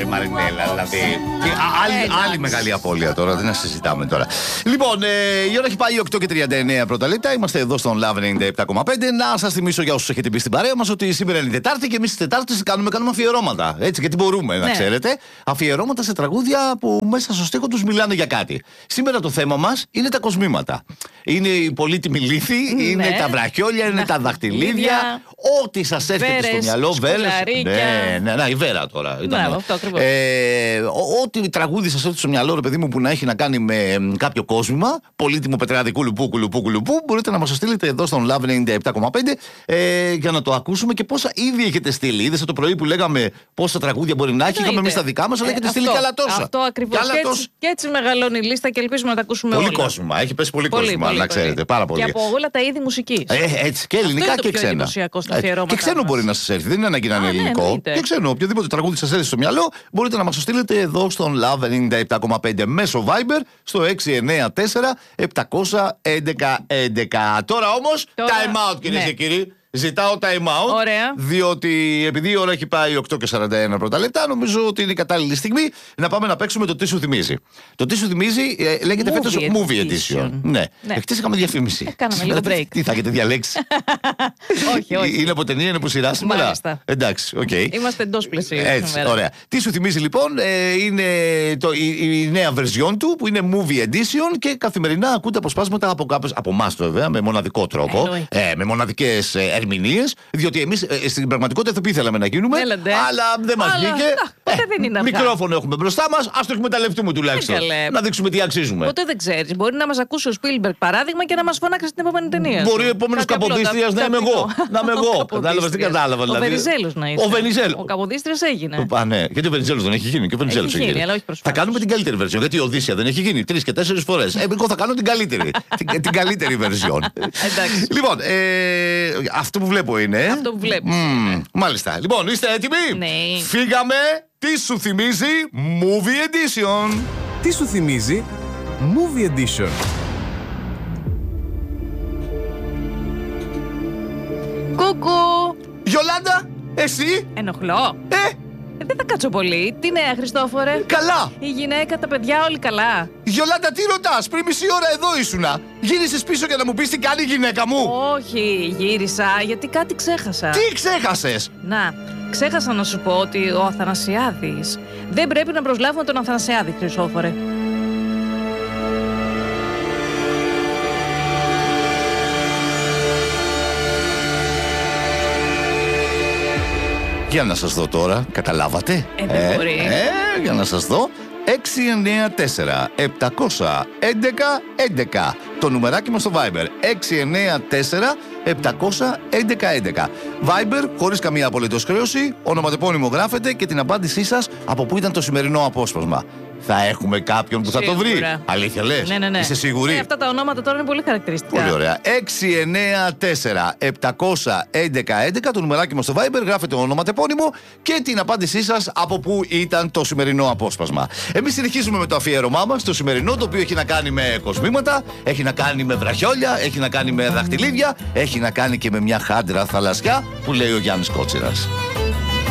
ρε Μαρινέλα, δηλαδή. Άλλη μεγάλη απώλεια τώρα, δεν να συζητάμε τώρα. Λοιπόν, η ώρα έχει πάει 8:39 πρώτα λεπτά. Είμαστε εδώ στον Love 97,5. Να σας θυμίσω για όσους έχετε μπει στην παρέα μας ότι σήμερα είναι η Τετάρτη και εμείς τις Τετάρτες κάνουμε αφιερώματα. Έτσι, γιατί μπορούμε, να ξέρετε. Αφιερώματα σε τραγούδια που μέσα στο στίχο τους μιλάνε για κάτι. Σήμερα το θέμα μας είναι τα κοσμήματα. Είναι η πολύτιμη λύθη, είναι τα βραχιόλια, είναι τα δαχτυλίδια. Ό,τι σας έρχεται στο μυαλό, βέρες. Ναι, η Βέρα τώρα. Μπράβο, αυτό ακριβώς. Ό,τι τραγούδι σας έρχεται στο μυαλό, ρε παιδί μου, που να έχει να κάνει με κάποιο κόσμημα, πολύτιμο πετράδι κουλουπού, μπορείτε να μας το στείλετε εδώ στον Love 97,5 για να το ακούσουμε και πόσα ήδη έχετε στείλει. Είδες το πρωί που λέγαμε πόσα τραγούδια μπορεί να έχει, είχαμε εμείς τα δικά μας, αλλά έχετε στείλει κι άλλα τόσα. Αυτό ακριβώς. Και έτσι μεγαλώνει η λίστα και ελπίζουμε να τα ακούσουμε όλα. Πολύ κόσμημα, έχει πέσει πολύ κόσμημα, να ξέρετε. Πάρα πολύ. Και από όλα τα είδη μουσικής. Έτσι, και ελληνικά και ξένα. Και ξένο μπορεί να σας έρθει, δεν είναι ανάγκη να είναι ελληνικό. Και ξένο, οποιοδήποτε τραγούδι σας έρθει στο μυαλό, μπορείτε να μας το στείλετε εδώ στον Love 97,5 μέσω Viber στο 694 711 11. Τώρα όμως, time out κυρίες και κύριοι. Ζητάω time out. Ωραία. Διότι επειδή η ώρα έχει πάει 8:41 πρώτα λεπτά, νομίζω ότι είναι η κατάλληλη στιγμή να πάμε να παίξουμε το τι σου θυμίζει. Το τι σου θυμίζει λέγεται φέτος Movie Edition. Ναι. Χτες είχαμε διαφήμιση. Κάναμε λίγο break. Τι θα έχετε διαλέξει? Όχι. Είναι από ταινία, είναι από σειρά σήμερα. Μάλιστα. Εντάξει, οκ. Είμαστε εντός πλαισίου. Έτσι, ωραία. Τι σου θυμίζει λοιπόν, είναι η νέα version του που είναι Movie Edition και καθημερινά ακούτε αποσπάσματα από εμάς βέβαια, με μοναδικό τρόπο. Με μοναδικές ερμηνείες, διότι εμείς στην πραγματικότητα θα ήθελαμε να γίνουμε, αλλά δεν μας βγήκε. Μικρόφωνο έχουμε μπροστά μας, ας το εκμεταλλευτούμε τουλάχιστον. Να δείξουμε τι αξίζουμε. Ποτέ δεν ξέρεις. Μπορεί να μας ακούσει ο Σπίλμπεργκ παράδειγμα και να μας φωνάξει στην επόμενη ταινία. Μπορεί ο επόμενος Καποδίστριας να είμαι εγώ. Να είμαι εγώ. Κατάλαβες τι κατάλαβα δηλαδή. Ο Βενιζέλος να είσαι. Ο Βενιζέλος. Ο Καποδίστριας έγινε. Ναι, γιατί ο Βενιζέλος δεν έχει γίνει. Και ο Βενιζέλος έχει γίνει. Θα κάνουμε την καλύτερη version. Γιατί η Οδύσσια δεν έχει γίνει 3 και 4 φορές. Εγώ θα κάνω την καλύτερη. Την καλύτερη version. Λοιπόν, αυτό που βλέπω είναι. Αυτό που βλέπεις. Μάλιστα. Λοιπόν, είστε έτοιμοι? Ναι. Φύγαμε. Τι σου θυμίζει Movie Edition? Τι σου θυμίζει Movie Edition? Κουκού. Γιολάντα, εσύ? Ενοχλώ. Δεν θα κάτσω πολύ. Τι νέα, Χριστόφορε? Καλά. Η γυναίκα, τα παιδιά, όλοι καλά? Γιολάντα, τι ρωτάς? Πριν μισή ώρα εδώ ήσουνα. Γύρισες πίσω για να μου πεις τι κάνει η γυναίκα μου? Όχι, γύρισα γιατί κάτι ξέχασα. Τι ξέχασες? Να, ξέχασα να σου πω ότι ο Αθανασιάδης δεν πρέπει να προσλάβουμε τον Αθανασιάδη, Χριστόφορε. Για να σας δω τώρα, καταλάβατε? Δεν μπορεί. Για να σας δω. 694 711 11. Το νουμεράκι μας στο Viber. 694 711 11. Viber, χωρίς καμία απολύτως χρέωση, ονοματεπώνυμο γράφετε και την απάντησή σας από πού ήταν το σημερινό απόσπασμα. Θα έχουμε κάποιον που θα το βρει. Αλήθεια λες? Ναι. Είσαι σίγουρη? Αυτά τα ονόματα τώρα είναι πολύ χαρακτηριστικά. Πολύ ωραία. 694 711 11. Το νουμεράκι μας στο Viber. Γράφετε ονοματεπώνυμο και την απάντησή σας από πού ήταν το σημερινό απόσπασμα. Εμείς συνεχίζουμε με το αφιέρωμά μας. Το σημερινό, το οποίο έχει να κάνει με κοσμήματα, έχει να κάνει με βραχιόλια, έχει να κάνει με δαχτυλίδια, έχει να κάνει και με μια χάντρα θαλασσιά που λέει ο Γιάννης Κότσιρας.